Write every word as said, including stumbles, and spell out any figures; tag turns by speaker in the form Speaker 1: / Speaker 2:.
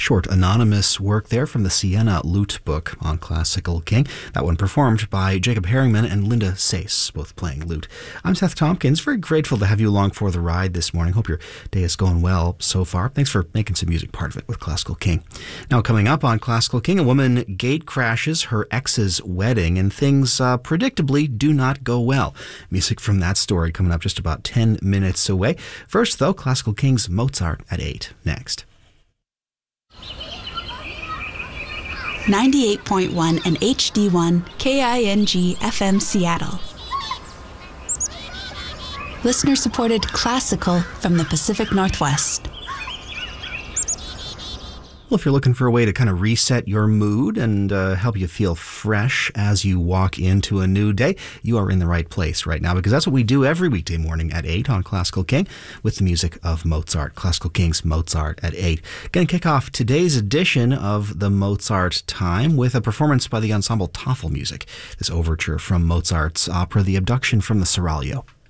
Speaker 1: Short anonymous work there from the Sienna Lute book on Classical King. That one performed by Jacob Herringman and Linda Sace, both playing lute. I'm Seth Tompkins. Very grateful to have you along for the ride this morning. Hope your day is going well so far. Thanks for making some music part of it with Classical King. Now, coming up on Classical King, a woman gate crashes her ex's wedding and things uh, predictably do not go well. Music from that story coming up just about ten minutes away. First, though, Classical King's Mozart at eight. Next.
Speaker 2: ninety-eight point one and H D one K I N G F M Seattle. Listener-supported classical from the Pacific Northwest.
Speaker 1: Well, if you're looking for a way to kind of reset your mood and uh, help you feel fresh as you walk into a new day, you are in the right place right now, because that's what we do every weekday morning at eight on Classical King with the music of Mozart. Classical King's Mozart at eight. Going to kick off today's edition of the Mozart Time with a performance by the ensemble Tafelmusik. This overture from Mozart's opera, The Abduction from the Seraglio.